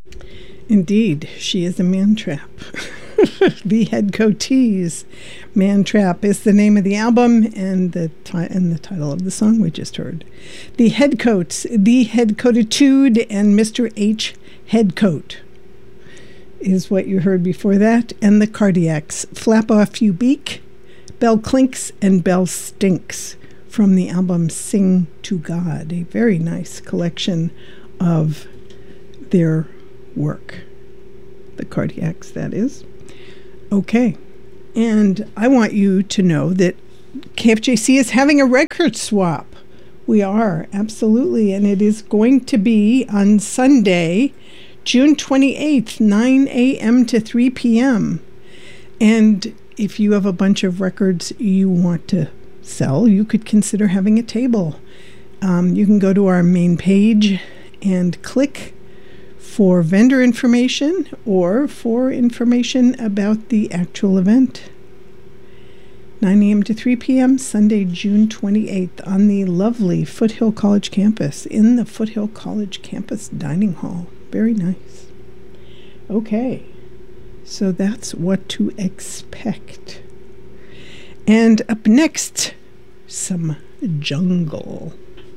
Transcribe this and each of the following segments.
Indeed, she is a man trap. The Headcoatees. Man Trap is the name of the album and the title of the song we just heard. The Headcoats, The Headcoatitude, and Mr. H. Headcoat is what you heard before that. And the Cardiacs, Flap Off You Beak, Bell Clinks, and Bell Stinks, from the album Sing to God, a very nice collection of their work. The Cardiacs, that is. Okay, and I want you to know that KFJC is having a record swap. We are, absolutely, and it is going to be on Sunday, June 28th, 9 a.m. to 3 p.m. And if you have a bunch of records you want to sell, you could consider having a table. You can go to our main page and click for vendor information or for information about the actual event. 9 a.m. to 3 p.m. Sunday, June 28th on the lovely Foothill College campus in the Foothill College campus dining hall. Very nice. Okay, so that's what to expect. And up next, some jungle.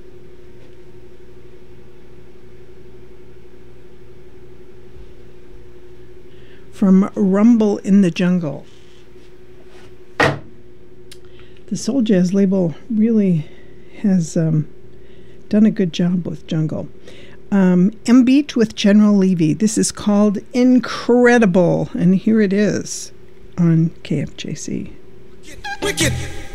From Rumble in the Jungle. The Soul Jazz label really has done a good job with jungle. M-Beat with General Levy. This is called Incredible, and here it is on KFJC. Wicked.